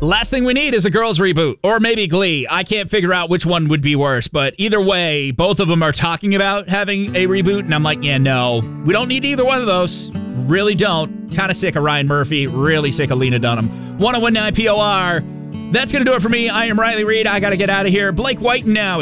Last thing we need is a Girls reboot, or maybe Glee. I can't figure out which one would be worse, but either way, both of them are talking about having a reboot, and I'm like, yeah, no, we don't need either one of those. Really don't. Kind of sick of Ryan Murphy, really sick of Lena Dunham. 101.9 POR. That's going to do it for me. I am Riley Reid. I got to get out of here. Blake White now.